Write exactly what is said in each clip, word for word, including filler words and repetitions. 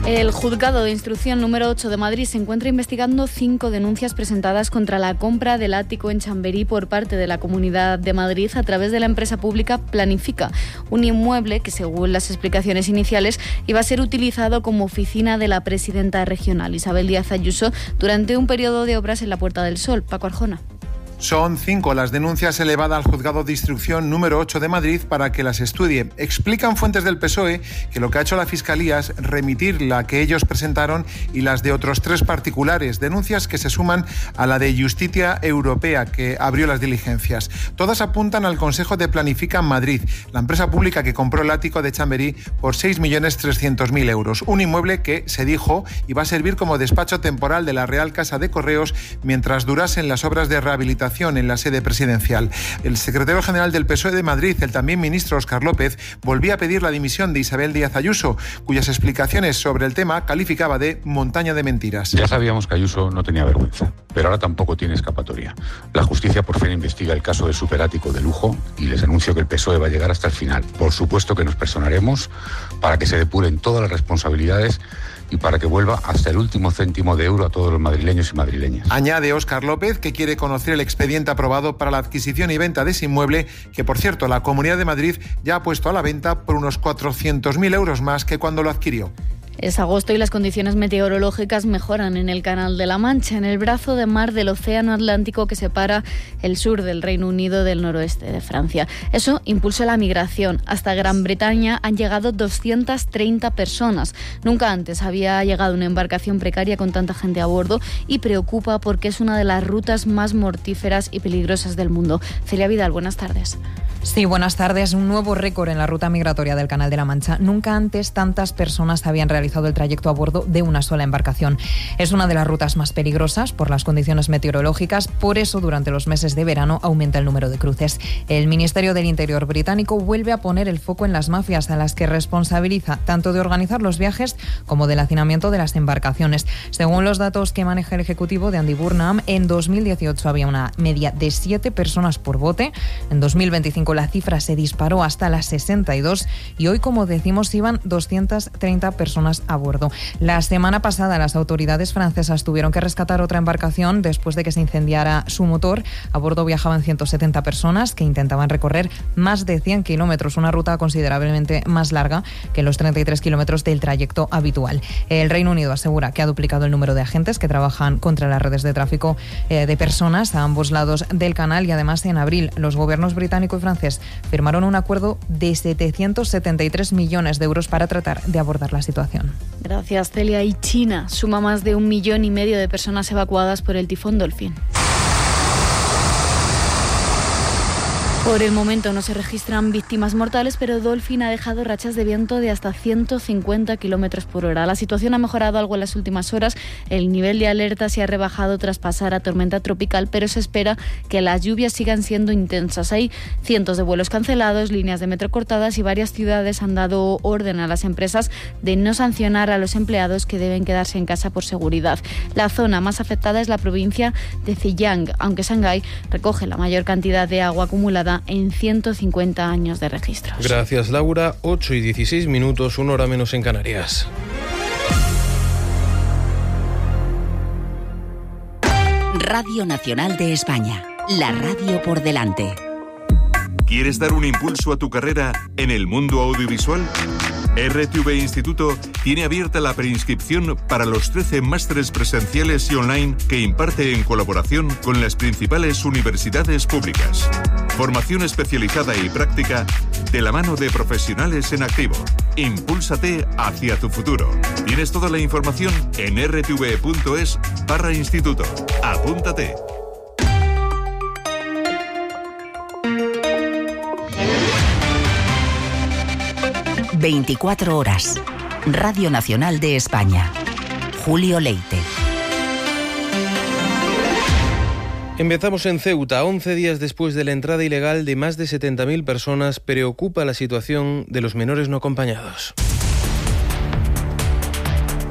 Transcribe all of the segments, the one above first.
El Juzgado de Instrucción número ocho de Madrid se encuentra investigando cinco denuncias presentadas contra la compra del ático en Chamberí por parte de la Comunidad de Madrid a través de la empresa pública Planifica, un inmueble que, según las explicaciones iniciales, iba a ser utilizado como oficina de la presidenta regional, Isabel Díaz Ayuso, durante un periodo de obras en la Puerta del Sol. Paco Arjona. Son cinco las denuncias elevadas al Juzgado de Instrucción número ocho de Madrid para que las estudie. Explican fuentes del P S O E que lo que ha hecho la Fiscalía es remitir la que ellos presentaron y las de otros tres particulares, denuncias que se suman a la de Justicia Europea, que abrió las diligencias. Todas apuntan al Consejo de Planifica en Madrid, la empresa pública que compró el ático de Chamberí por seis millones trescientos mil euros. Un inmueble que, se dijo, iba a servir como despacho temporal de la Real Casa de Correos mientras durasen las obras de rehabilitación en la sede presidencial. El secretario general del P S O E de Madrid, el también ministro Óscar López, volvía a pedir la dimisión de Isabel Díaz Ayuso, cuyas explicaciones sobre el tema calificaba de montaña de mentiras. Ya sabíamos que Ayuso no tenía vergüenza, pero ahora tampoco tiene escapatoria. La justicia por fin investiga el caso del superático de lujo y les anuncio que el P S O E va a llegar hasta el final. Por supuesto que nos personaremos para que se depuren todas las responsabilidades y para que vuelva hasta el último céntimo de euro a todos los madrileños y madrileñas. Añade Óscar López que quiere conocer el expediente aprobado para la adquisición y venta de ese inmueble, que por cierto la Comunidad de Madrid ya ha puesto a la venta por unos cuatrocientos mil euros más que cuando lo adquirió. Es agosto y las condiciones meteorológicas mejoran en el Canal de la Mancha, en el brazo de mar del Océano Atlántico que separa el sur del Reino Unido del noroeste de Francia. Eso impulsa la migración. Hasta Gran Bretaña han llegado doscientas treinta personas. Nunca antes había llegado una embarcación precaria con tanta gente a bordo y preocupa porque es una de las rutas más mortíferas y peligrosas del mundo. Celia Vidal, buenas tardes. Sí, buenas tardes. Un nuevo récord en la ruta migratoria del Canal de la Mancha. Nunca antes tantas personas habían realizado el trayecto a bordo de una sola embarcación. Es una de las rutas más peligrosas por las condiciones meteorológicas. Por eso, durante los meses de verano aumenta el número de cruces. El Ministerio del Interior británico vuelve a poner el foco en las mafias, a las que responsabiliza tanto de organizar los viajes como del hacinamiento de las embarcaciones. Según los datos que maneja el Ejecutivo de Andy Burnham, en dos mil dieciocho había una media de siete personas por bote. En dos mil veinticinco la cifra se disparó hasta las sesenta y dos y hoy, como decimos, iban doscientas treinta personas a bordo. La semana pasada las autoridades francesas tuvieron que rescatar otra embarcación después de que se incendiara su motor. A bordo viajaban ciento setenta personas que intentaban recorrer más de cien kilómetros, una ruta considerablemente más larga que los treinta y tres kilómetros del trayecto habitual. El Reino Unido asegura que ha duplicado el número de agentes que trabajan contra las redes de tráfico eh, de personas a ambos lados del canal, y además en abril los gobiernos británico y francés firmaron un acuerdo de setecientos setenta y tres millones de euros para tratar de abordar la situación. Gracias, Celia. Y China suma más de un millón y medio de personas evacuadas por el tifón Dolphin. Por el momento no se registran víctimas mortales, pero Dolphin ha dejado rachas de viento de hasta ciento cincuenta kilómetros por hora. La situación ha mejorado algo en las últimas horas. El nivel de alerta se ha rebajado tras pasar a tormenta tropical, pero se espera que las lluvias sigan siendo intensas. Hay cientos de vuelos cancelados, líneas de metro cortadas y varias ciudades han dado orden a las empresas de no sancionar a los empleados que deben quedarse en casa por seguridad. La zona más afectada es la provincia de Zhejiang, aunque Shanghái recoge la mayor cantidad de agua acumulada en ciento cincuenta años de registros. Gracias, Laura. ocho y dieciséis minutos, una hora menos en Canarias. Radio Nacional de España, la radio por delante. ¿Quieres dar un impulso a tu carrera en el mundo audiovisual? R T V Instituto tiene abierta la preinscripción para los trece másteres presenciales y online que imparte en colaboración con las principales universidades públicas. Formación especializada y práctica de la mano de profesionales en activo. Impúlsate hacia tu futuro. Tienes toda la información en r t v punto es barra instituto. Apúntate. veinticuatro horas. Radio Nacional de España. Julio Leite. Empezamos en Ceuta. once días después de la entrada ilegal de más de setenta mil personas, preocupa la situación de los menores no acompañados.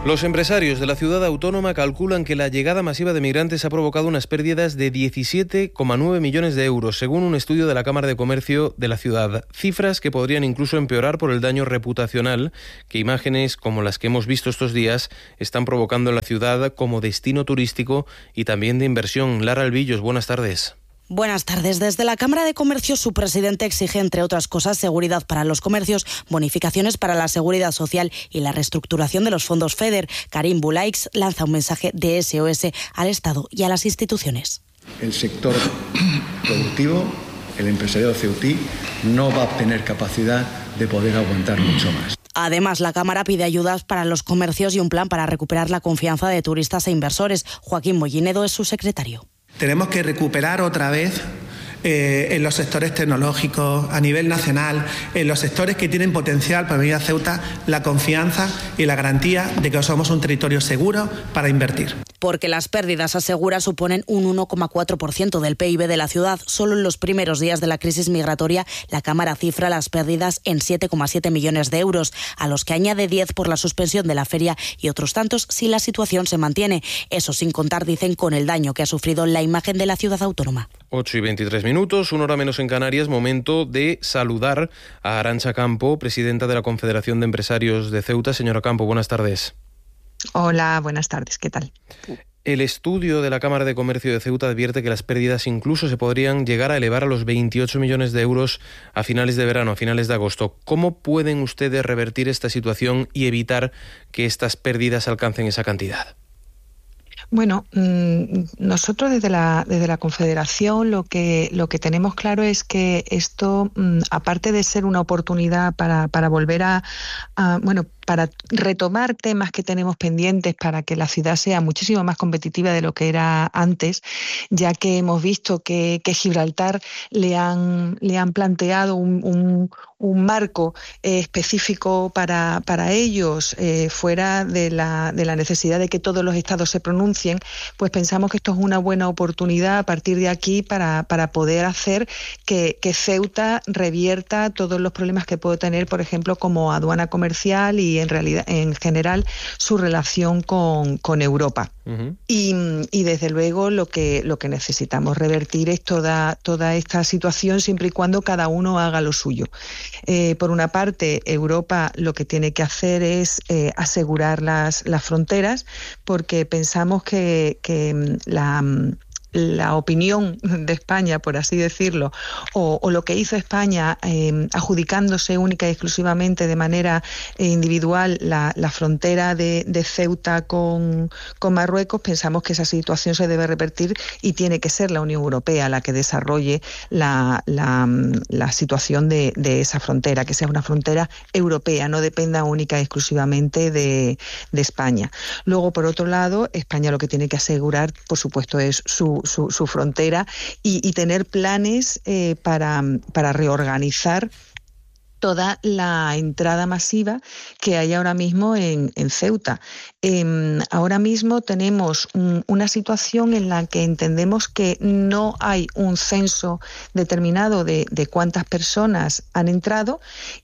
Los empresarios de la ciudad autónoma calculan que la llegada masiva de migrantes ha provocado unas pérdidas de diecisiete coma nueve millones de euros, según un estudio de la Cámara de Comercio de la ciudad. Cifras que podrían incluso empeorar por el daño reputacional que imágenes como las que hemos visto estos días están provocando en la ciudad como destino turístico y también de inversión. Lara Albillos, buenas tardes. Buenas tardes. Desde la Cámara de Comercio, su presidente exige, entre otras cosas, seguridad para los comercios, bonificaciones para la seguridad social y la reestructuración de los fondos FEDER. Karim Bulaix lanza un mensaje de S O S al Estado y a las instituciones. El sector productivo, el empresariado ceutí, no va a tener capacidad de poder aguantar mucho más. Además, la Cámara pide ayudas para los comercios y un plan para recuperar la confianza de turistas e inversores. Joaquín Mollinedo es su secretario. Tenemos que recuperar otra vez eh, en los sectores tecnológicos, a nivel nacional, en los sectores que tienen potencial para venir a Ceuta, la confianza y la garantía de que somos un territorio seguro para invertir. Porque las pérdidas, asegura, suponen un uno coma cuatro por ciento del P I B de la ciudad. Solo en los primeros días de la crisis migratoria, la Cámara cifra las pérdidas en siete coma siete millones de euros, a los que añade diez por la suspensión de la feria y otros tantos si la situación se mantiene. Eso sin contar, dicen, con el daño que ha sufrido la imagen de la ciudad autónoma. ocho y veintitrés minutos, una hora menos en Canarias, momento de saludar a Arantxa Campo, presidenta de la Confederación de Empresarios de Ceuta. Señora Campo, buenas tardes. Hola, buenas tardes, ¿qué tal? El estudio de la Cámara de Comercio de Ceuta advierte que las pérdidas incluso se podrían llegar a elevar a los veintiocho millones de euros a finales de verano, a finales de agosto. ¿Cómo pueden ustedes revertir esta situación y evitar que estas pérdidas alcancen esa cantidad? Bueno, nosotros desde la desde la Confederación lo que lo que tenemos claro es que esto, aparte de ser una oportunidad para para volver a, a bueno para retomar temas que tenemos pendientes para que la ciudad sea muchísimo más competitiva de lo que era antes, ya que hemos visto que, que Gibraltar le han le han planteado un, un, un marco eh, específico para, para ellos, eh, fuera de la, de la necesidad de que todos los estados se pronuncien, pues pensamos que esto es una buena oportunidad a partir de aquí para, para poder hacer que, que Ceuta revierta todos los problemas que puede tener, por ejemplo, como aduana comercial y en realidad, en general, su relación con, con Europa. Uh-huh. Y, y desde luego lo que lo que necesitamos revertir es toda toda esta situación siempre y cuando cada uno haga lo suyo. Eh, por una parte, Europa lo que tiene que hacer es eh, asegurar las, las fronteras, porque pensamos que, que la... la opinión de España, por así decirlo, o, o lo que hizo España eh, adjudicándose única y exclusivamente de manera eh, individual la, la frontera de, de Ceuta con, con Marruecos, pensamos que esa situación se debe revertir y tiene que ser la Unión Europea la que desarrolle la, la, la situación de, de esa frontera, que sea una frontera europea, no dependa única y exclusivamente de, de España. Luego, por otro lado, España lo que tiene que asegurar, por supuesto, es su Su, su frontera y, y tener planes eh, para, para reorganizar toda la entrada masiva que hay ahora mismo en, en Ceuta. Eh, ahora mismo tenemos un, una situación en la que entendemos que no hay un censo determinado de, de cuántas personas han entrado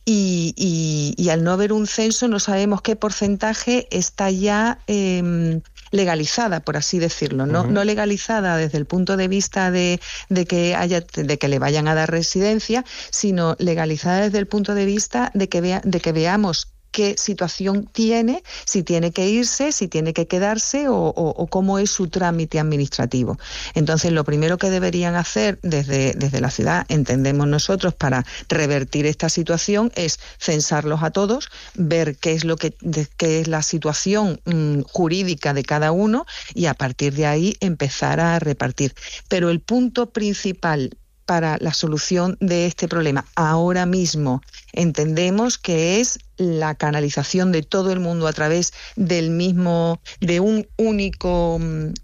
y, y, y al no haber un censo no sabemos qué porcentaje está ya eh, legalizada, por así decirlo, no, uh-huh. no legalizada desde el punto de vista de, de que haya, de que le vayan a dar residencia, sino legalizada desde el punto de vista de que vea, de que veamos qué situación tiene, si tiene que irse, si tiene que quedarse o, o, o cómo es su trámite administrativo. Entonces, lo primero que deberían hacer desde, desde la ciudad, entendemos nosotros, para revertir esta situación es censarlos a todos, ver qué es lo que de, qué es la situación mmm, jurídica de cada uno y a partir de ahí empezar a repartir. Pero el punto principal para la solución de este problema ahora mismo entendemos que es la canalización de todo el mundo a través del mismo, de un único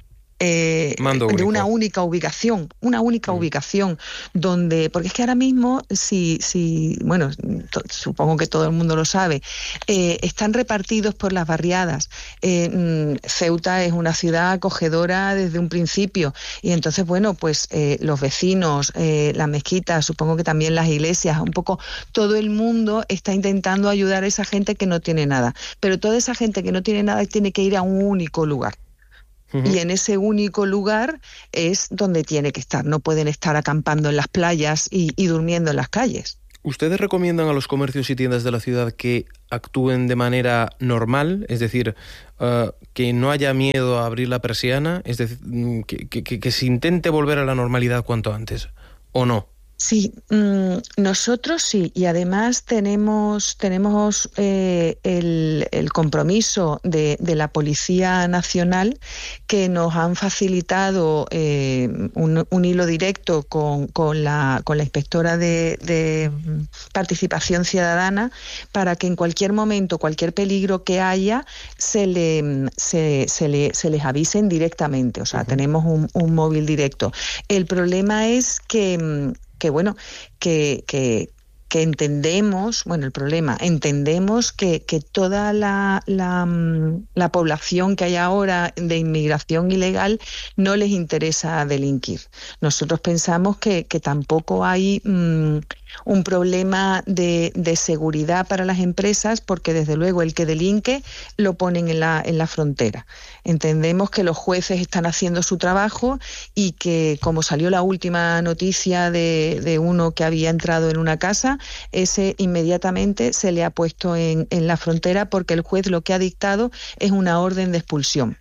eh, de una única ubicación, una única mm. ubicación, donde, porque es que ahora mismo, si, si bueno, to, supongo que todo el mundo lo sabe, eh, están repartidos por las barriadas. Eh, Ceuta es una ciudad acogedora desde un principio, y entonces, bueno, pues eh, los vecinos, eh, las mezquitas, supongo que también las iglesias, un poco todo el mundo está intentando ayudar a esa gente que no tiene nada, pero toda esa gente que no tiene nada tiene que ir a un único lugar. Uh-huh. Y en ese único lugar es donde tiene que estar. No pueden estar acampando en las playas y, y durmiendo en las calles. ¿Ustedes recomiendan a los comercios y tiendas de la ciudad que actúen de manera normal? Es decir, uh, que no haya miedo a abrir la persiana, es decir, que, que, que se intente volver a la normalidad cuanto antes, ¿o no? Sí, mmm, nosotros sí, y además tenemos tenemos eh, el, el compromiso de, de la Policía Nacional, que nos han facilitado eh, un, un hilo directo con, con, la, con la inspectora de, de Participación Ciudadana, para que en cualquier momento, cualquier peligro que haya, se, le, se, se, le, se les avisen directamente. O sea, uh-huh. tenemos un, un móvil directo. El problema es que... que bueno, que, que, que entendemos, bueno, el problema, entendemos que, que toda la, la, la población que hay ahora de inmigración ilegal no les interesa delinquir. Nosotros pensamos que, que tampoco hay mmm, un problema de, de seguridad para las empresas, porque desde luego el que delinque lo ponen en la, en la frontera. Entendemos que los jueces están haciendo su trabajo y que, como salió la última noticia de, de uno que había entrado en una casa, ese inmediatamente se le ha puesto en, en la frontera, porque el juez lo que ha dictado es una orden de expulsión.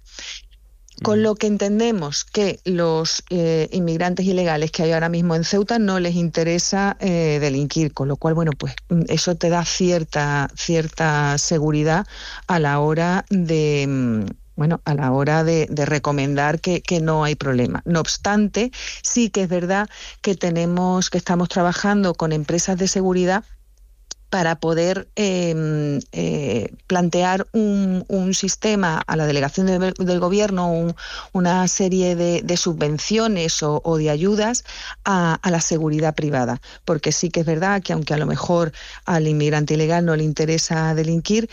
Con lo que entendemos que los eh, inmigrantes ilegales que hay ahora mismo en Ceuta no les interesa eh, delinquir, con lo cual, bueno, pues eso te da cierta, cierta seguridad a la hora de... Bueno, a la hora de, de recomendar que, que no hay problema. No obstante, sí que es verdad que tenemos, que estamos trabajando con empresas de seguridad para poder eh, eh, plantear un, un sistema a la delegación de, del gobierno, un, una serie de, de subvenciones o, o de ayudas a, a la seguridad privada, porque sí que es verdad que aunque a lo mejor al inmigrante ilegal no le interesa delinquir,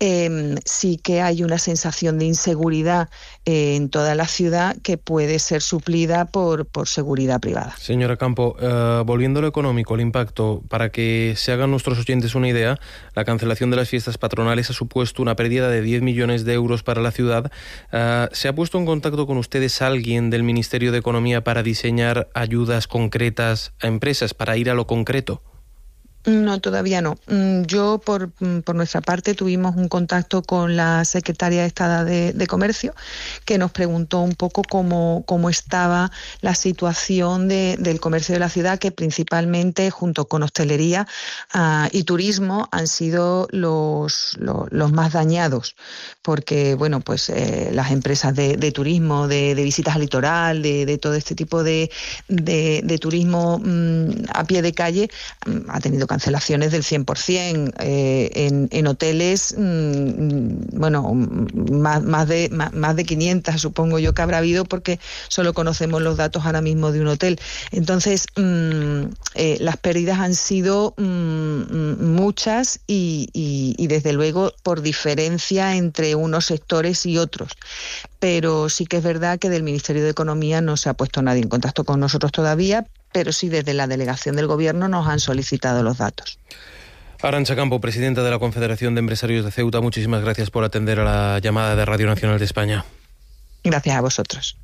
eh, sí que hay una sensación de inseguridad eh, en toda la ciudad que puede ser suplida por, por seguridad privada. Señora Campo, uh, volviendo a lo económico, el impacto, para que se hagan nuestros oyentes una idea, la cancelación de las fiestas patronales ha supuesto una pérdida de diez millones de euros para la ciudad. Uh, ¿Se ha puesto en contacto con ustedes alguien del Ministerio de Economía para diseñar ayudas concretas a empresas, para ir a lo concreto? No, todavía no. Yo, por, por nuestra parte, tuvimos un contacto con la secretaria de Estado de, de Comercio, que nos preguntó un poco cómo, cómo estaba la situación de, del comercio de la ciudad, que principalmente, junto con hostelería uh, y turismo, han sido los, los, los más dañados, porque, bueno, pues eh, las empresas de, de turismo, de, de visitas al litoral, de, de todo este tipo de, de, de turismo mmm, a pie de calle, mmm, ha tenido cancelaciones del cien por ciento, eh, en, en hoteles, mmm, bueno, más, más, de, más, más de quinientas supongo yo que habrá habido, porque solo conocemos los datos ahora mismo de un hotel. Entonces, mmm, eh, las pérdidas han sido mmm, muchas y, y, y desde luego por diferencia entre unos sectores y otros. Pero sí que es verdad que del Ministerio de Economía no se ha puesto nadie en contacto con nosotros todavía, pero sí desde la delegación del Gobierno nos han solicitado los datos. Arantxa Campo, presidenta de la Confederación de Empresarios de Ceuta, muchísimas gracias por atender a la llamada de Radio Nacional de España. Gracias a vosotros.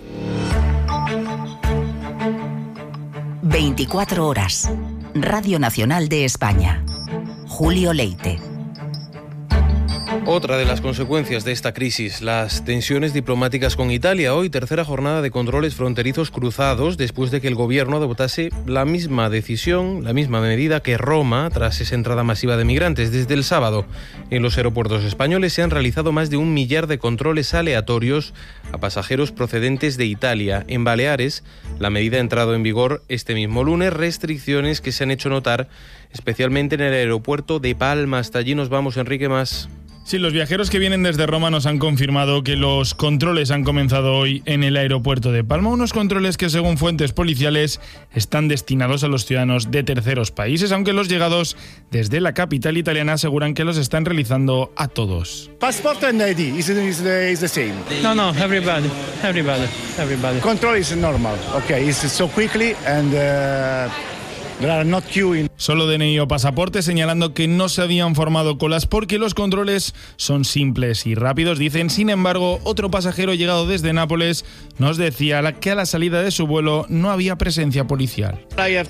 veinticuatro horas. Radio Nacional de España. Julio Leite. Otra de las consecuencias de esta crisis, las tensiones diplomáticas con Italia. Hoy, tercera jornada de controles fronterizos cruzados después de que el gobierno adoptase la misma decisión, la misma medida que Roma tras esa entrada masiva de migrantes. Desde el sábado, en los aeropuertos españoles se han realizado más de un millar de controles aleatorios a pasajeros procedentes de Italia. En Baleares, la medida ha entrado en vigor este mismo lunes, restricciones que se han hecho notar especialmente en el aeropuerto de Palma. Hasta allí nos vamos, Enrique Mas. Sí, los viajeros que vienen desde Roma nos han confirmado que los controles han comenzado hoy en el aeropuerto de Palma, unos controles que según fuentes policiales están destinados a los ciudadanos de terceros países, aunque los llegados desde la capital italiana aseguran que los están realizando a todos. Passport and I D is, is, the, is the same. No, no, everybody, everybody, everybody. Control is normal, okay, it's so quickly and uh, there are not queuing. Solo D N I o pasaporte, señalando que no se habían formado colas porque los controles son simples y rápidos, dicen. Sin embargo, otro pasajero llegado desde Nápoles nos decía que a la salida de su vuelo no había presencia policial.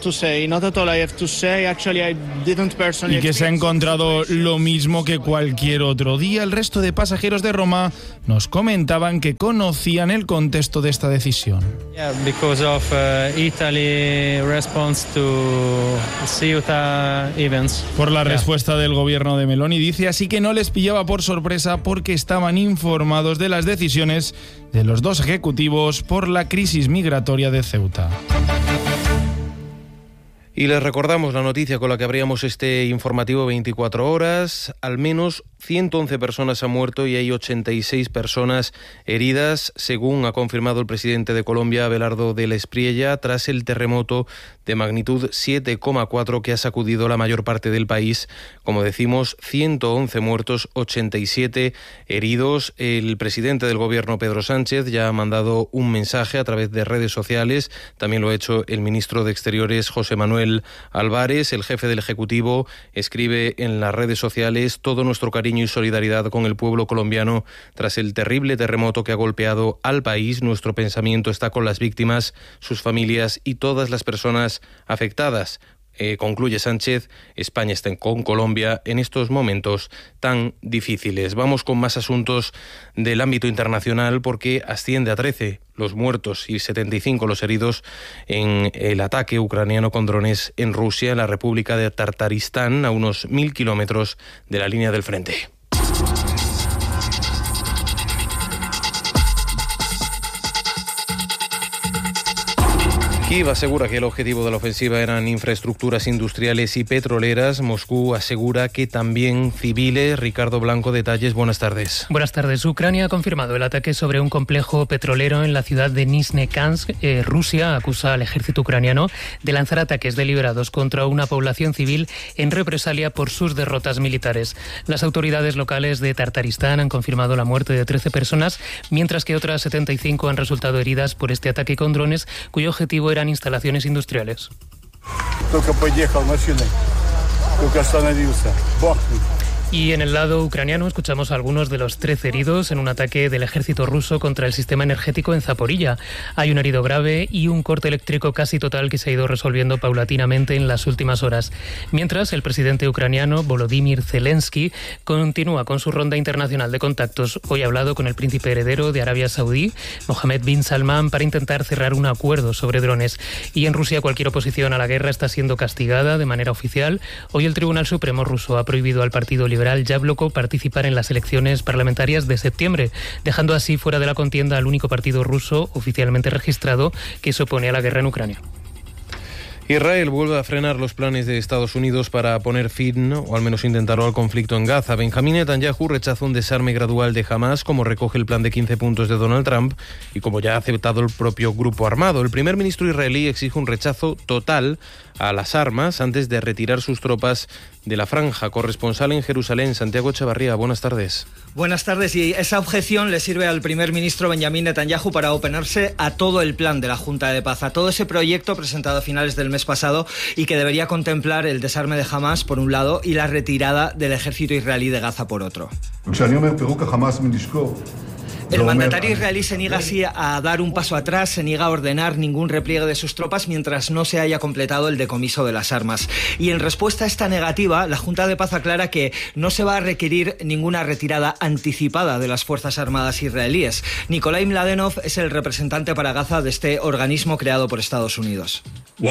Y que se ha encontrado lo mismo que cualquier otro día. El resto de pasajeros de Roma nos comentaban que conocían el contexto de esta decisión. Yeah, because of uh, Italy response to Events. Por la respuesta del gobierno de Meloni, dice, así que no les pillaba por sorpresa porque estaban informados de las decisiones de los dos ejecutivos por la crisis migratoria de Ceuta. Y les recordamos la noticia con la que abríamos este informativo veinticuatro horas. Al menos ciento once personas han muerto y hay ochenta y seis personas heridas, según ha confirmado el presidente de Colombia, Abelardo del Espriella, tras el terremoto de magnitud siete coma cuatro que ha sacudido la mayor parte del país. Como decimos, ciento once muertos, ochenta y siete heridos. El presidente del gobierno, Pedro Sánchez, ya ha mandado un mensaje a través de redes sociales. También lo ha hecho el ministro de Exteriores, José Manuel Álvarez. El jefe del Ejecutivo escribe en las redes sociales: todo nuestro cariño y solidaridad con el pueblo colombiano tras el terrible terremoto que ha golpeado al país. Nuestro pensamiento está con las víctimas, sus familias y todas las personas afectadas. Eh, concluye Sánchez, España está con Colombia en estos momentos tan difíciles. Vamos con más asuntos del ámbito internacional, porque asciende a trece los muertos y setenta y cinco los heridos en el ataque ucraniano con drones en Rusia, en la República de Tartaristán, a unos mil kilómetros de la línea del frente. Kiev asegura que el objetivo de la ofensiva eran infraestructuras industriales y petroleras. Moscú asegura que también civiles. Ricardo Blanco, detalles. Buenas tardes. Buenas tardes. Ucrania ha confirmado el ataque sobre un complejo petrolero en la ciudad de Nizhnekansk. Eh, Rusia acusa al ejército ucraniano de lanzar ataques deliberados contra una población civil en represalia por sus derrotas militares. Las autoridades locales de Tartaristán han confirmado la muerte de trece personas, mientras que otras setenta y cinco han resultado heridas por este ataque con drones, cuyo objetivo era instalaciones industriales. Y en el lado ucraniano escuchamos a algunos de los trece heridos en un ataque del ejército ruso contra el sistema energético en Zaporilla. Hay un herido grave y un corte eléctrico casi total que se ha ido resolviendo paulatinamente en las últimas horas. Mientras, el presidente ucraniano, Volodymyr Zelensky, continúa con su ronda internacional de contactos. Hoy ha hablado con el príncipe heredero de Arabia Saudí, Mohammed bin Salman, para intentar cerrar un acuerdo sobre drones. Y en Rusia, cualquier oposición a la guerra está siendo castigada de manera oficial. Hoy el Tribunal Supremo ruso ha prohibido al Partido Liberal Yabloko participar en las elecciones parlamentarias de septiembre, dejando así fuera de la contienda al único partido ruso oficialmente registrado que se opone a la guerra en Ucrania. Israel vuelve a frenar los planes de Estados Unidos para poner fin, o al menos intentarlo, al conflicto en Gaza. Benjamín Netanyahu rechaza un desarme gradual de Hamás, como recoge el plan de quince puntos de Donald Trump y como ya ha aceptado el propio grupo armado. El primer ministro israelí exige un rechazo total a las armas antes de retirar sus tropas de la franja. Corresponsal en Jerusalén, Santiago Echevarría, buenas tardes. Buenas tardes, y esa objeción le sirve al primer ministro Benjamín Netanyahu para oponerse a todo el plan de la Junta de Paz, a todo ese proyecto presentado a finales del mes pasado y que debería contemplar el desarme de Hamás por un lado y la retirada del ejército israelí de Gaza por otro. El mandatario israelí se niega así a dar un paso atrás, se niega a ordenar ningún repliegue de sus tropas mientras no se haya completado el decomiso de las armas. Y en respuesta a esta negativa, la Junta de Paz aclara que no se va a requerir ninguna retirada anticipada de las Fuerzas Armadas israelíes. Nikolai Mladenov es el representante para Gaza de este organismo creado por Estados Unidos.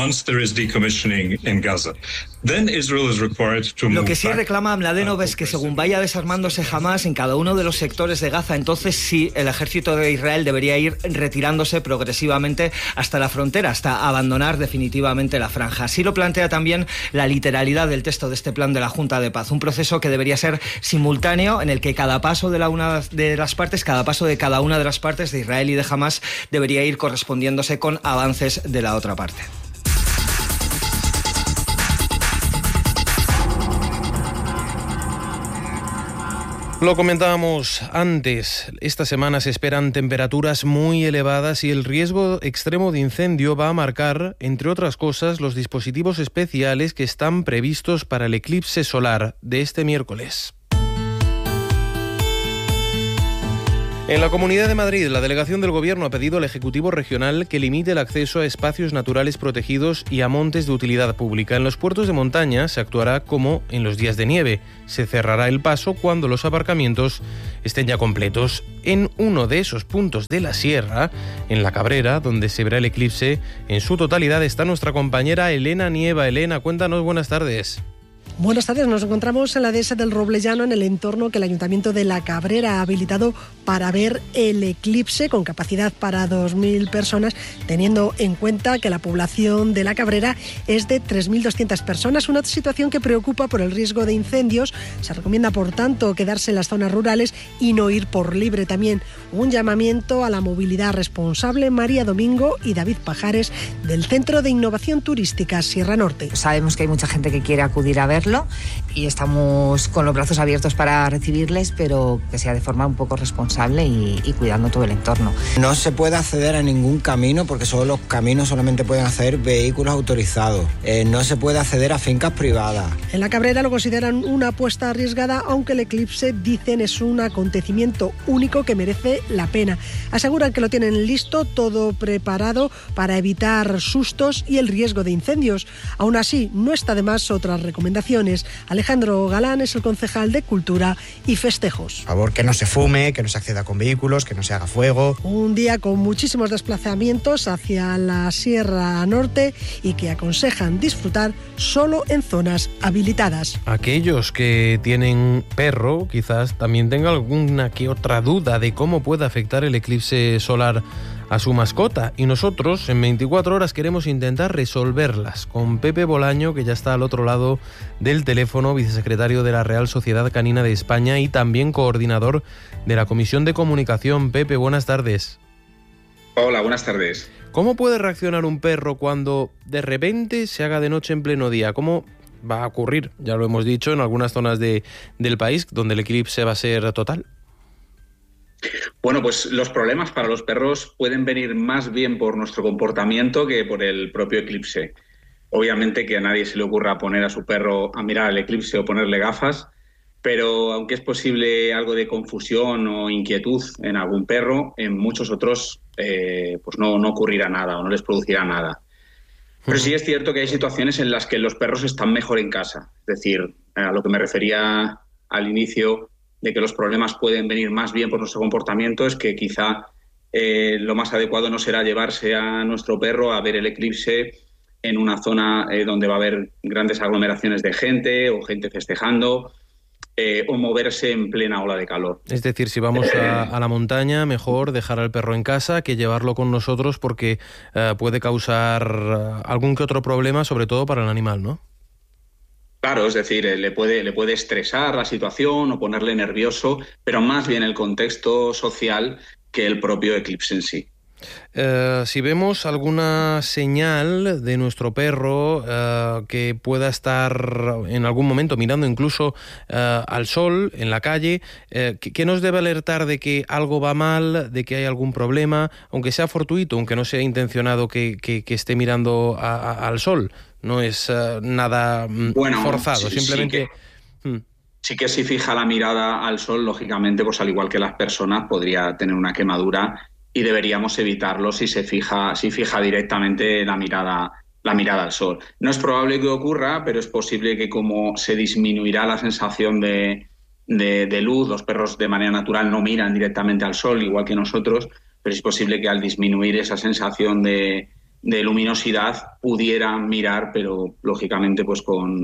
Lo que sí reclama Mladenov es que según vaya desarmándose Hamás en cada uno de los sectores de Gaza, entonces sí si el ejército de Israel debería ir retirándose progresivamente hasta la frontera, hasta abandonar definitivamente la franja. Así lo plantea también la literalidad del texto de este plan de la Junta de Paz, un proceso que debería ser simultáneo, en el que cada paso de, la una de las partes, cada paso de cada una de las partes de Israel y de Hamás debería ir correspondiéndose con avances de la otra parte. Lo comentábamos antes, esta semana se esperan temperaturas muy elevadas y el riesgo extremo de incendio va a marcar, entre otras cosas, los dispositivos especiales que están previstos para el eclipse solar de este miércoles. En la Comunidad de Madrid, la delegación del Gobierno ha pedido al Ejecutivo Regional que limite el acceso a espacios naturales protegidos y a montes de utilidad pública. En los puertos de montaña se actuará como en los días de nieve. Se cerrará el paso cuando los aparcamientos estén ya completos. En uno de esos puntos de la sierra, en La Cabrera, donde se verá el eclipse en su totalidad, está nuestra compañera Elena Nieva. Elena, cuéntanos, buenas tardes. Buenas tardes, nos encontramos en la dehesa del Roblellano, en el entorno que el Ayuntamiento de La Cabrera ha habilitado para ver el eclipse con capacidad para dos mil personas, teniendo en cuenta que la población de La Cabrera es de tres mil doscientas personas, una situación que preocupa por el riesgo de incendios. Se recomienda, por tanto, quedarse en las zonas rurales y no ir por libre. También un llamamiento a la movilidad responsable. María Domingo y David Pajares, del Centro de Innovación Turística Sierra Norte. Sabemos que hay mucha gente que quiere acudir a verlo y estamos con los brazos abiertos para recibirles, pero que sea de forma un poco responsable y, y cuidando todo el entorno. No se puede acceder a ningún camino porque solo los caminos solamente pueden acceder vehículos autorizados. Eh, no se puede acceder a fincas privadas. En La Cabrera lo consideran una apuesta arriesgada, aunque el eclipse, dicen, es un acontecimiento único que merece la pena. Aseguran que lo tienen listo, todo preparado para evitar sustos y el riesgo de incendios. Aún así, no está de más otras recomendaciones. Alejandro Galán es el concejal de Cultura y Festejos. Por favor, que no se fume, que no se acceda con vehículos, que no se haga fuego. Un día con muchísimos desplazamientos hacia la Sierra Norte y que aconsejan disfrutar solo en zonas habilitadas. Aquellos que tienen perro quizás también tengan alguna que otra duda de cómo puede afectar el eclipse solar a su mascota, y nosotros en veinticuatro horas queremos intentar resolverlas con Pepe Bolaño, que ya está al otro lado del teléfono, vicesecretario de la Real Sociedad Canina de España y también coordinador de la Comisión de Comunicación. Pepe, buenas tardes. Hola, buenas tardes. ¿Cómo puede reaccionar un perro cuando de repente se haga de noche en pleno día? ¿Cómo va a ocurrir? Ya lo hemos dicho, en algunas zonas de, del país donde el eclipse va a ser total. Bueno, pues los problemas para los perros pueden venir más bien por nuestro comportamiento que por el propio eclipse. Obviamente que a nadie se le ocurra poner a su perro a mirar el eclipse o ponerle gafas, pero aunque es posible algo de confusión o inquietud en algún perro, en muchos otros eh, pues no, no ocurrirá nada o no les producirá nada. Pero sí es cierto que hay situaciones en las que los perros están mejor en casa. Es decir, a lo que me refería al inicio de que los problemas pueden venir más bien por nuestro comportamiento, es que quizá eh, lo más adecuado no será llevarse a nuestro perro a ver el eclipse en una zona eh, donde va a haber grandes aglomeraciones de gente o gente festejando, eh, o moverse en plena ola de calor. Es decir, si vamos a, a la montaña, mejor dejar al perro en casa que llevarlo con nosotros, porque eh, puede causar uh, algún que otro problema, sobre todo para el animal, ¿no? Claro, es decir, le puede, le puede estresar la situación o ponerle nervioso, pero más bien el contexto social que el propio eclipse en sí. Eh, si vemos alguna señal de nuestro perro eh, que pueda estar en algún momento mirando incluso eh, al sol en la calle, eh, ¿qué nos debe alertar de que algo va mal, de que hay algún problema, aunque sea fortuito, aunque no sea intencionado que, que, que esté mirando a, a, al sol? No es uh, nada bueno, forzado, sí, simplemente... Sí que, sí que si fija la mirada al sol, lógicamente, pues al igual que las personas, podría tener una quemadura y deberíamos evitarlo si se fija, si fija directamente la mirada, la mirada al sol. No es probable que ocurra, pero es posible que como se disminuirá la sensación de, de, de luz, los perros de manera natural no miran directamente al sol, igual que nosotros, pero es posible que al disminuir esa sensación de... de luminosidad pudieran mirar, pero lógicamente pues con,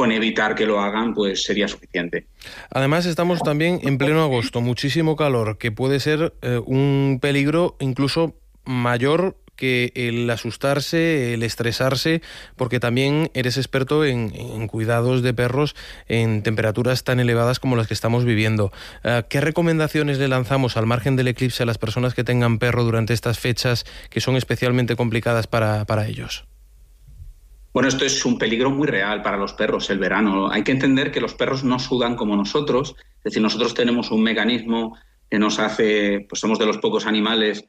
con evitar que lo hagan, pues sería suficiente. Además, estamos también en pleno agosto, muchísimo calor, que puede ser eh, un peligro incluso mayor que el asustarse, el estresarse, porque también eres experto en, en cuidados de perros en temperaturas tan elevadas como las que estamos viviendo. Uh, ¿Qué recomendaciones le lanzamos al margen del eclipse a las personas que tengan perro durante estas fechas que son especialmente complicadas para, para ellos? Bueno, esto es un peligro muy real para los perros, el verano. Hay que entender que los perros no sudan como nosotros, es decir, nosotros tenemos un mecanismo que nos hace, pues somos de los pocos animales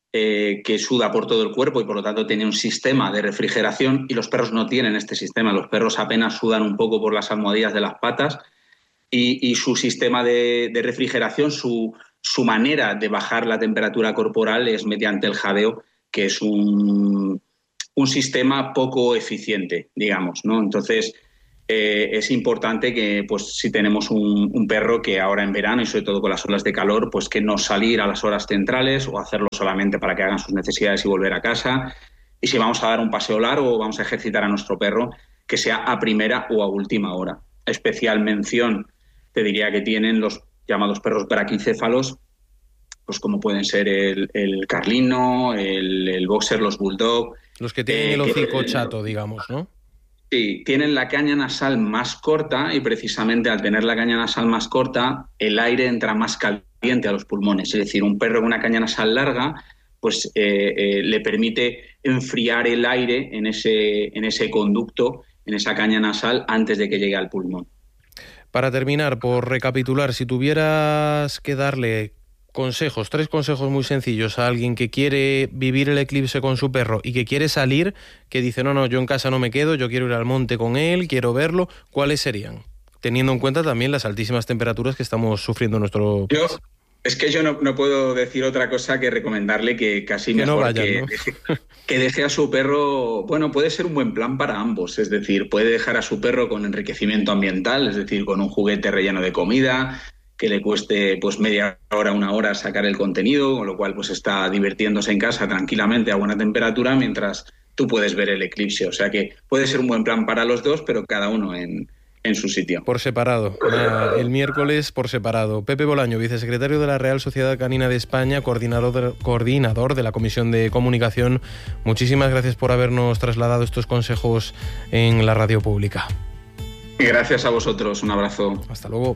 Eh, que suda por todo el cuerpo y por lo tanto tiene un sistema de refrigeración, y los perros no tienen este sistema. Los perros apenas sudan un poco por las almohadillas de las patas y, y su sistema de, de refrigeración, su, su manera de bajar la temperatura corporal es mediante el jadeo, que es un, un sistema poco eficiente, digamos, ¿no? Entonces Eh, es importante que, pues, si tenemos un, un perro que ahora en verano y sobre todo con las olas de calor, pues que no salir a las horas centrales o hacerlo solamente para que hagan sus necesidades y volver a casa. Y si vamos a dar un paseo largo o vamos a ejercitar a nuestro perro, que sea a primera o a última hora. Especial mención te diría que tienen los llamados perros braquicéfalos, pues como pueden ser el, el carlino, el, el boxer, los bulldog. Los que tienen eh, el hocico chato, digamos, ¿no? Sí, tienen la caña nasal más corta y precisamente al tener la caña nasal más corta, el aire entra más caliente a los pulmones. Es decir, un perro con una caña nasal larga pues eh, eh, le permite enfriar el aire en ese, en ese conducto, en esa caña nasal, antes de que llegue al pulmón. Para terminar, por recapitular, si tuvieras que darle consejos, tres consejos muy sencillos a alguien que quiere vivir el eclipse con su perro y que quiere salir, que dice, no, no, yo en casa no me quedo, yo quiero ir al monte con él, quiero verlo, ¿cuáles serían? Teniendo en cuenta también las altísimas temperaturas que estamos sufriendo en nuestro país. Yo, es que yo no, no puedo decir otra cosa que recomendarle que casi que mejor no vayan, que, ¿no? Deje, que deje a su perro. Bueno, puede ser un buen plan para ambos, es decir, puede dejar a su perro con enriquecimiento ambiental, es decir, con un juguete relleno de comida, que le cueste pues media hora, una hora sacar el contenido, con lo cual pues está divirtiéndose en casa tranquilamente a buena temperatura mientras tú puedes ver el eclipse. O sea que puede ser un buen plan para los dos, pero cada uno en, en su sitio. Por separado. El miércoles por separado. Pepe Bolaño, vicesecretario de la Real Sociedad Canina de España, coordinador de, coordinador de la Comisión de Comunicación. Muchísimas gracias por habernos trasladado estos consejos en la radio pública. Gracias a vosotros. Un abrazo. Hasta luego.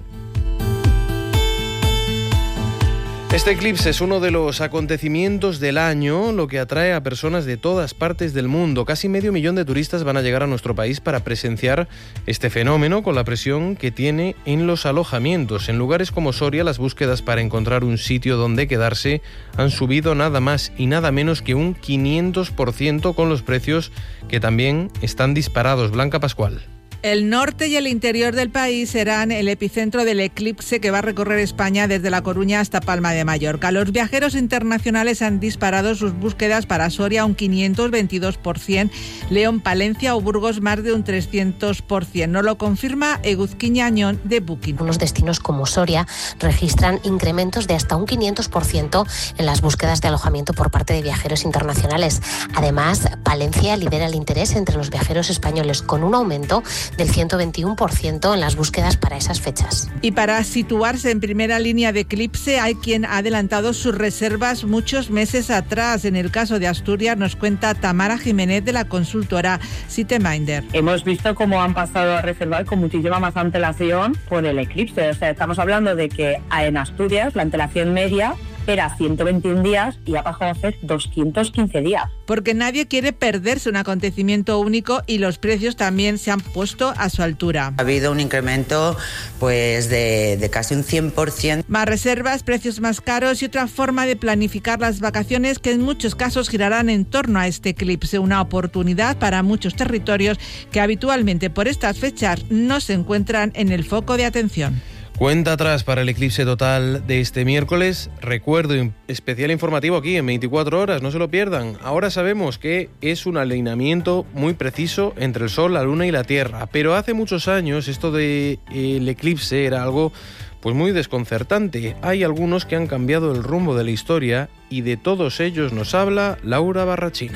Este eclipse es uno de los acontecimientos del año, lo que atrae a personas de todas partes del mundo. Casi medio millón de turistas van a llegar a nuestro país para presenciar este fenómeno, con la presión que tiene en los alojamientos. En lugares como Soria, las búsquedas para encontrar un sitio donde quedarse han subido nada más y nada menos que un quinientos por ciento, con los precios que también están disparados. Blanca Pascual. El norte y el interior del país serán el epicentro del eclipse que va a recorrer España desde La Coruña hasta Palma de Mallorca. Los viajeros internacionales han disparado sus búsquedas para Soria un quinientos veintidós por ciento, León, Palencia o Burgos más de un trescientos por ciento. Nos lo confirma Eguzquiña Añón de Booking. Unos destinos como Soria registran incrementos de hasta un quinientos por ciento en las búsquedas de alojamiento por parte de viajeros internacionales. Además, Palencia lidera el interés entre los viajeros españoles, con un aumento del ciento veintiuno por ciento en las búsquedas para esas fechas. Y para situarse en primera línea de eclipse hay quien ha adelantado sus reservas muchos meses atrás. En el caso de Asturias nos cuenta Tamara Jiménez de la consultora Siteminder. Hemos visto cómo han pasado a reservar con muchísima más antelación por el eclipse. O sea, estamos hablando de que en Asturias la antelación media era ciento veintiún días y ha pasado a ser doscientos quince días. Porque nadie quiere perderse un acontecimiento único y los precios también se han puesto a su altura. Ha habido un incremento pues de, de casi un cien por ciento. Más reservas, precios más caros y otra forma de planificar las vacaciones que en muchos casos girarán en torno a este eclipse. Una oportunidad para muchos territorios que habitualmente por estas fechas no se encuentran en el foco de atención. Cuenta atrás para el eclipse total de este miércoles. Recuerdo especial informativo aquí en veinticuatro horas, no se lo pierdan. Ahora sabemos que es un alineamiento muy preciso entre el Sol, la Luna y la Tierra, pero hace muchos años esto del eclipse era algo pues muy desconcertante. Hay algunos que han cambiado el rumbo de la historia y de todos ellos nos habla Laura Barrachina.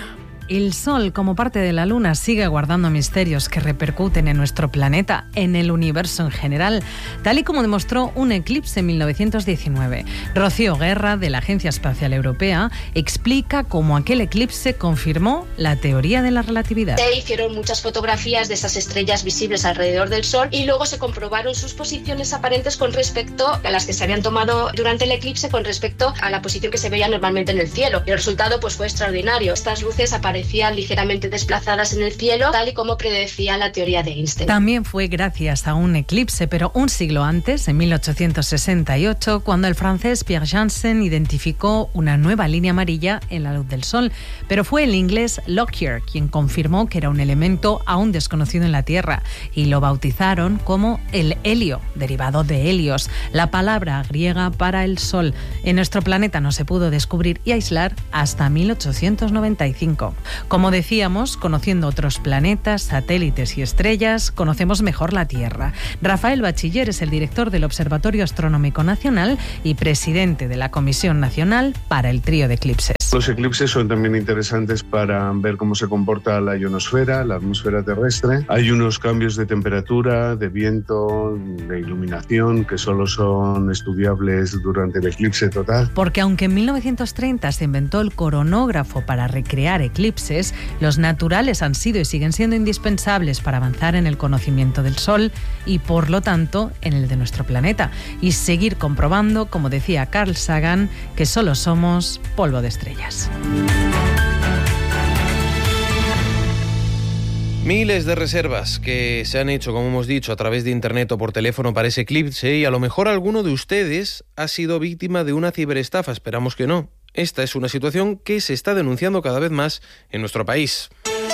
El Sol, como parte de la Luna, sigue guardando misterios que repercuten en nuestro planeta, en el universo en general, tal y como demostró un eclipse en mil novecientos diecinueve. Rocío Guerra, de la Agencia Espacial Europea, explica cómo aquel eclipse confirmó la teoría de la relatividad. Se hicieron muchas fotografías de esas estrellas visibles alrededor del Sol y luego se comprobaron sus posiciones aparentes con respecto a las que se habían tomado durante el eclipse con respecto a la posición que se veía normalmente en el cielo. Y el resultado pues fue extraordinario. Estas luces aparecieron Aparecían ligeramente desplazadas en el cielo, tal y como predecía la teoría de Einstein. También fue gracias a un eclipse, pero un siglo antes, en mil ochocientos sesenta y ocho, cuando el francés Pierre Janssen identificó una nueva línea amarilla en la luz del Sol. Pero fue el inglés Lockyer quien confirmó que era un elemento aún desconocido en la Tierra y lo bautizaron como el helio, derivado de helios, la palabra griega para el Sol. En nuestro planeta no se pudo descubrir y aislar hasta mil ochocientos noventa y cinco. Como decíamos, conociendo otros planetas, satélites y estrellas, conocemos mejor la Tierra. Rafael Bachiller es el director del Observatorio Astronómico Nacional y presidente de la Comisión Nacional para el Trío de Eclipses. Los eclipses son también interesantes para ver cómo se comporta la ionosfera, la atmósfera terrestre. Hay unos cambios de temperatura, de viento, de iluminación que solo son estudiables durante el eclipse total. Porque aunque en mil novecientos treinta se inventó el coronógrafo para recrear eclipses, los naturales han sido y siguen siendo indispensables para avanzar en el conocimiento del Sol y, por lo tanto, en el de nuestro planeta. Y seguir comprobando, como decía Carl Sagan, que solo somos polvo de estrellas. Miles de reservas que se han hecho, como hemos dicho, a través de internet o por teléfono para ese eclipse, y a lo mejor alguno de ustedes ha sido víctima de una ciberestafa. Esperamos que no. Esta es una situación que se está denunciando cada vez más en nuestro país.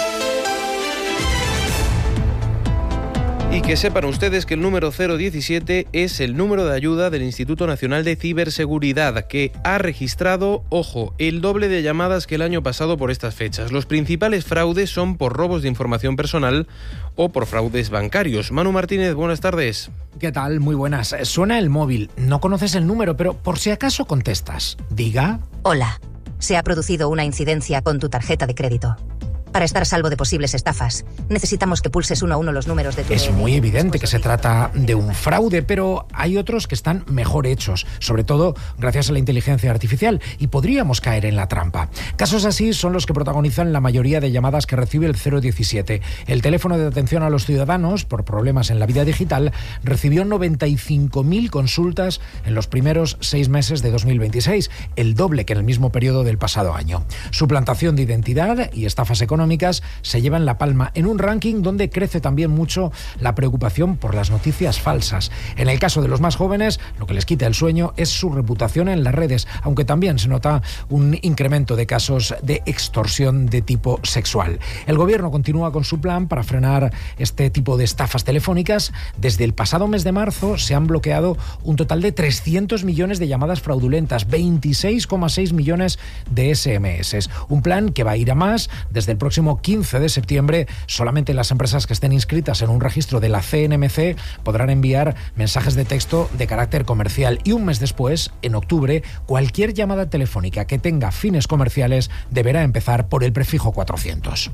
Y que sepan ustedes que el número cero diecisiete es el número de ayuda del Instituto Nacional de Ciberseguridad, que ha registrado, ojo, el doble de llamadas que el año pasado por estas fechas. Los principales fraudes son por robos de información personal o por fraudes bancarios. Manu Martínez, buenas tardes. ¿Qué tal? Muy buenas. Suena el móvil. No conoces el número, pero por si acaso contestas. Diga. Hola. Se ha producido una incidencia con tu tarjeta de crédito. Para estar a salvo de posibles estafas, necesitamos que pulses uno a uno los números de tu... Es muy evidente que se trata de un fraude, pero hay otros que están mejor hechos, sobre todo gracias a la inteligencia artificial, y podríamos caer en la trampa. Casos así son los que protagonizan la mayoría de llamadas que recibe el cero diecisiete. El teléfono de atención a los ciudadanos por problemas en la vida digital recibió noventa y cinco mil consultas en los primeros seis meses de dos mil veintiséis, el doble que en el mismo periodo del pasado año. Suplantación de identidad y estafas económicas se llevan la palma en un ranking donde crece también mucho la preocupación por las noticias falsas. En el caso de los más jóvenes, lo que les quita el sueño es su reputación en las redes, aunque también se nota un incremento de casos de extorsión de tipo sexual. El gobierno continúa con su plan para frenar este tipo de estafas telefónicas. Desde el pasado mes de marzo se han bloqueado un total de trescientos millones de llamadas fraudulentas, veintiséis coma seis millones de ese eme ese. Un plan que va a ir a más. Desde el próximo quince de septiembre, solamente las empresas que estén inscritas en un registro de la ce ene eme ce podrán enviar mensajes de texto de carácter comercial, y un mes después, en octubre, cualquier llamada telefónica que tenga fines comerciales deberá empezar por el prefijo cuatrocientos.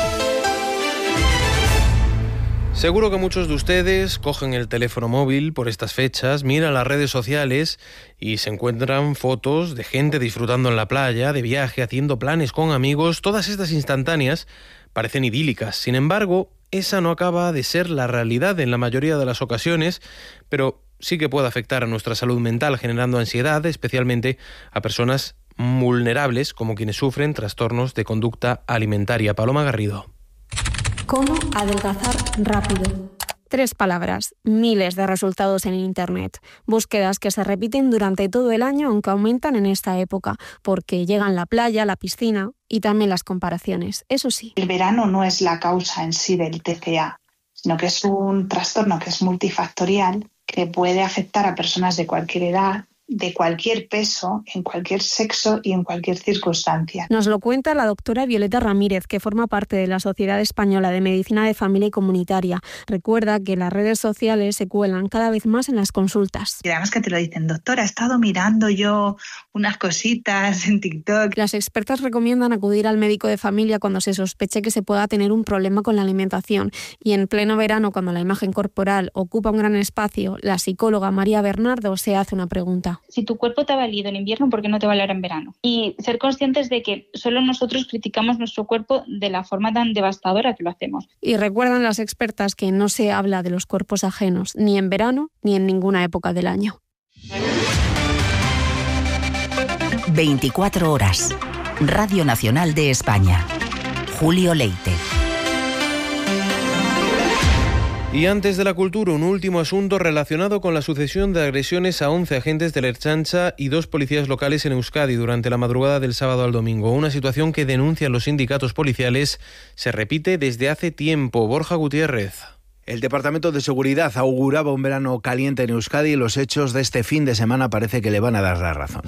Seguro que muchos de ustedes cogen el teléfono móvil por estas fechas, miran las redes sociales y se encuentran fotos de gente disfrutando en la playa, de viaje, haciendo planes con amigos. Todas estas instantáneas parecen idílicas. Sin embargo, esa no acaba de ser la realidad en la mayoría de las ocasiones, pero sí que puede afectar a nuestra salud mental, generando ansiedad, especialmente a personas vulnerables, como quienes sufren trastornos de conducta alimentaria. Paloma Garrido. ¿Cómo adelgazar rápido? Tres palabras, miles de resultados en Internet. Búsquedas que se repiten durante todo el año, aunque aumentan en esta época, porque llegan la playa, la piscina y también las comparaciones. Eso sí. El verano no es la causa en sí del te ce a, sino que es un trastorno que es multifactorial, que puede afectar a personas de cualquier edad de cualquier peso, en cualquier sexo y en cualquier circunstancia. Nos lo cuenta la doctora Violeta Ramírez, que forma parte de la Sociedad Española de Medicina de Familia y Comunitaria. Recuerda que las redes sociales se cuelan cada vez más en las consultas. Y además que te lo dicen, doctora, he estado mirando yo unas cositas en TikTok. Las expertas recomiendan acudir al médico de familia cuando se sospeche que se pueda tener un problema con la alimentación. Y en pleno verano, cuando la imagen corporal ocupa un gran espacio, la psicóloga María Bernardo se hace una pregunta. Si tu cuerpo te ha valido en invierno, ¿por qué no te valerá en verano? Y ser conscientes de que solo nosotros criticamos nuestro cuerpo de la forma tan devastadora que lo hacemos. Y recuerdan las expertas que no se habla de los cuerpos ajenos, ni en verano ni en ninguna época del año. veinticuatro horas. Radio Nacional de España. Julio Leite. Y antes de la cultura, un último asunto relacionado con la sucesión de agresiones a once agentes de la Ertzaintza y dos policías locales en Euskadi durante la madrugada del sábado al domingo. Una situación que denuncian los sindicatos policiales se repite desde hace tiempo. Borja Gutiérrez. El Departamento de Seguridad auguraba un verano caliente en Euskadi y los hechos de este fin de semana parece que le van a dar la razón.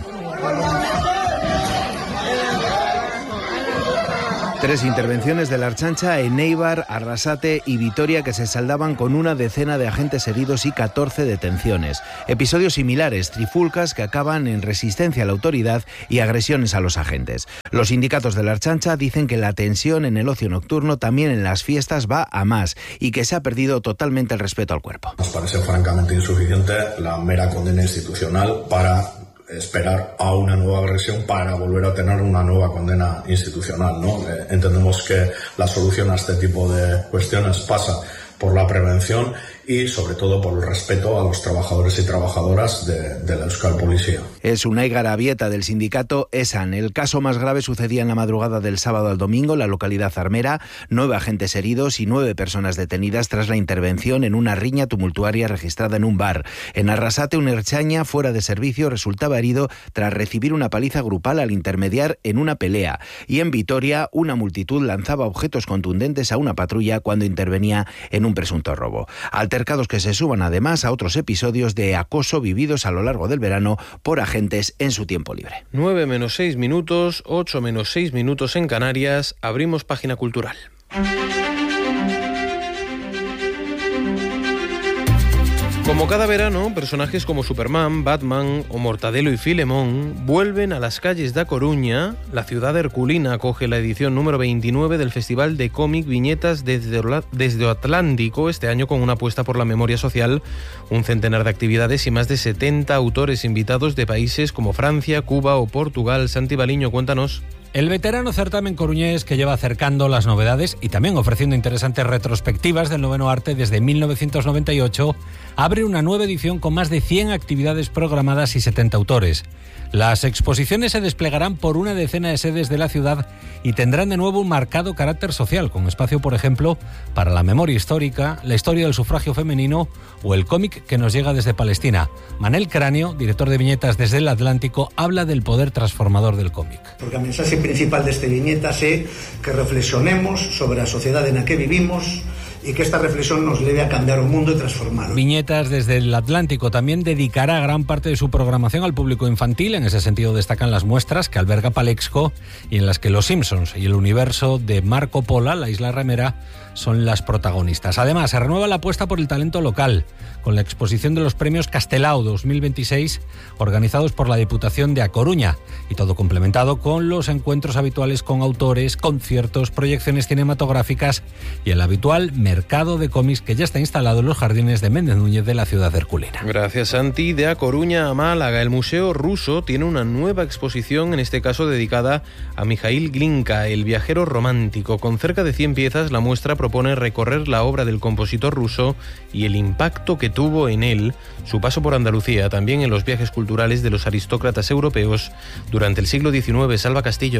Tres intervenciones de la Ertzaintza en Eibar, Arrasate y Vitoria que se saldaban con una decena de agentes heridos y catorce detenciones. Episodios similares, trifulcas que acaban en resistencia a la autoridad y agresiones a los agentes. Los sindicatos de la Ertzaintza dicen que la tensión en el ocio nocturno, también en las fiestas, va a más y que se ha perdido totalmente el respeto al cuerpo. Nos parece francamente insuficiente la mera condena institucional para esperar a una nueva agresión para volver a tener una nueva condena institucional, ¿no? Eh, entendemos que la solución a este tipo de cuestiones pasa por la prevención y sobre todo por el respeto a los trabajadores y trabajadoras de, de la Euskal Policía. Es Unai Garabieta del sindicato ESAN. El caso más grave sucedía en la madrugada del sábado al domingo en la localidad armera. Nueve agentes heridos y nueve personas detenidas tras la intervención en una riña tumultuaria registrada en un bar. En Arrasate, un ertzaina fuera de servicio resultaba herido tras recibir una paliza grupal al intermediar en una pelea. Y en Vitoria, una multitud lanzaba objetos contundentes a una patrulla cuando intervenía en un presunto robo. Altercados que se suman además a otros episodios de acoso vividos a lo largo del verano por agentes en su tiempo libre. nueve menos seis minutos, ocho menos seis minutos en Canarias. Abrimos página cultural. Como cada verano, personajes como Superman, Batman o Mortadelo y Filemón vuelven a las calles de A Coruña. La ciudad herculina acoge la edición número veintinueve del Festival de Cómic Viñetas desde, desde Atlántico, este año con una apuesta por la memoria social, un centenar de actividades y más de setenta autores invitados de países como Francia, Cuba o Portugal. Santi Baliño, cuéntanos. El veterano certamen coruñés, que lleva acercando las novedades y también ofreciendo interesantes retrospectivas del noveno arte desde mil novecientos noventa y ocho, abre una nueva edición con más de cien actividades programadas y setenta autores. Las exposiciones se desplegarán por una decena de sedes de la ciudad y tendrán de nuevo un marcado carácter social, con espacio, por ejemplo, para la memoria histórica, la historia del sufragio femenino o el cómic que nos llega desde Palestina. Manel Cráneo, director de viñetas desde el Atlántico, habla del poder transformador del cómic. Porque a mensaxe principal deste viñetas é que reflexionemos sobre a sociedade na que vivimos y que esta reflexión nos lleve a cambiar el mundo y transformarlo. Viñetas desde el Atlántico también dedicará gran parte de su programación al público infantil. En ese sentido destacan las muestras que alberga Palexco y en las que Los Simpsons y el universo de Marco Polo, la isla remera, son las protagonistas. Además, se renueva la apuesta por el talento local, con la exposición de los premios Castelao dos mil veintiséis, organizados por la Diputación de A Coruña, y todo complementado con los encuentros habituales con autores, conciertos, proyecciones cinematográficas y el habitual mercado de cómics que ya está instalado en los jardines de Méndez Núñez de la ciudad herculina. Gracias, Santi. De A Coruña a Málaga, el Museo Ruso tiene una nueva exposición, en este caso dedicada a Mijaíl Glinka, el viajero romántico. Con cerca de cien piezas, la muestra propone recorrer la obra del compositor ruso y el impacto que tuvo en él su paso por Andalucía, también en los viajes culturales de los aristócratas europeos durante el siglo diecinueve. Salva Castillo.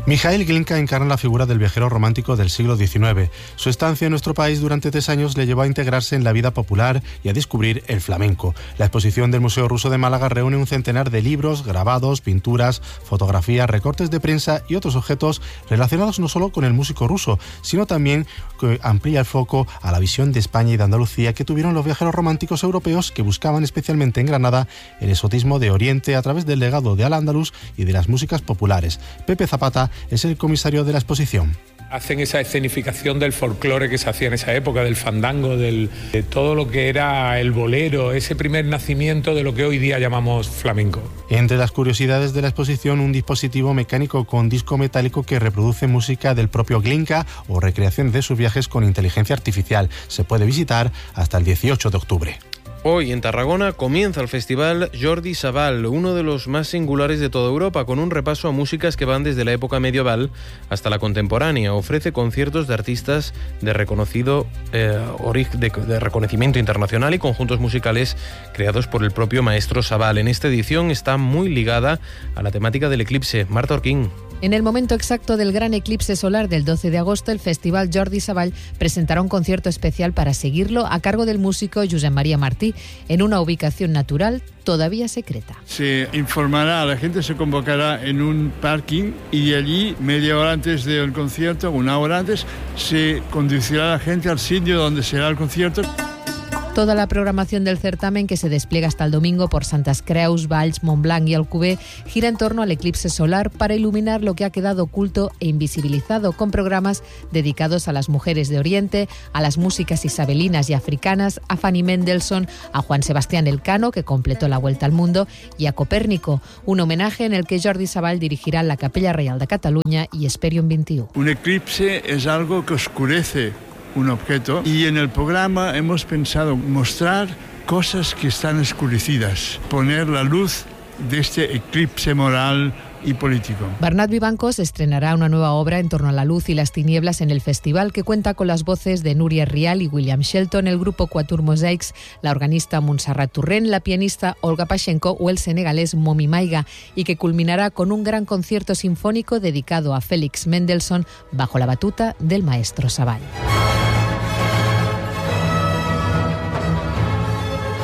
Mikhail Glinka encarna la figura del viajero romántico del siglo diecinueve. Su estancia en nuestro país durante tres años le llevó a integrarse en la vida popular y a descubrir el flamenco. La exposición del Museo Ruso de Málaga reúne un centenar de libros, grabados, pinturas, fotografías, recortes de prensa y otros objetos relacionados no solo con el músico ruso, sino también que amplía el foco a la visión de España y de Andalucía que tuvieron los viajeros románticos europeos que buscaban especialmente en Granada el exotismo de Oriente a través del legado de Al-Ándalus y de las músicas populares. Pepe Zapata es el comisario de la exposición. Hacen esa escenificación del folclore que se hacía en esa época, del fandango, del, de todo lo que era el bolero, ese primer nacimiento de lo que hoy día llamamos flamenco. Entre las curiosidades de la exposición, un dispositivo mecánico con disco metálico que reproduce música del propio Glinka o recreaciones de sus viajes con inteligencia artificial. Se puede visitar hasta el dieciocho de octubre. Hoy en Tarragona comienza el festival Jordi Savall, uno de los más singulares de toda Europa, con un repaso a músicas que van desde la época medieval hasta la contemporánea. Ofrece conciertos de artistas de reconocido eh, de, de reconocimiento internacional y conjuntos musicales creados por el propio maestro Savall. En esta edición está muy ligada a la temática del eclipse. Marta Orquín. En el momento exacto del gran eclipse solar del doce de agosto, el Festival Jordi Savall presentará un concierto especial para seguirlo a cargo del músico Josep María Martí, en una ubicación natural todavía secreta. Se informará a la gente, se convocará en un parking y allí, media hora antes del concierto, una hora antes, se conducirá a la gente al sitio donde será el concierto. Toda la programación del certamen, que se despliega hasta el domingo por Santas Creus, Valls, Montblanc y Alcover, gira en torno al eclipse solar para iluminar lo que ha quedado oculto e invisibilizado, con programas dedicados a las mujeres de Oriente, a las músicas isabelinas y africanas, a Fanny Mendelssohn, a Juan Sebastián Elcano, que completó la vuelta al mundo, y a Copérnico, un homenaje en el que Jordi Savall dirigirá la Capella Real de Cataluña y Esperion veintiuno. Un eclipse es algo que oscurece un objeto y en el programa hemos pensado mostrar cosas que están oscurecidas, poner la luz de este eclipse moral y político. Bernat Vivancos estrenará una nueva obra en torno a la luz y las tinieblas en el festival, que cuenta con las voces de Núria Rial y William Shelton, el grupo Quatuor Mosaics, la organista Montserrat Torrent, la pianista Olga Pachenko o el senegalés Momi Maiga, y que culminará con un gran concierto sinfónico dedicado a Félix Mendelssohn bajo la batuta del maestro Savall.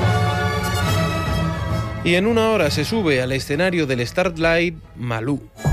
Y en una hora se sube al escenario del Starlight Malú.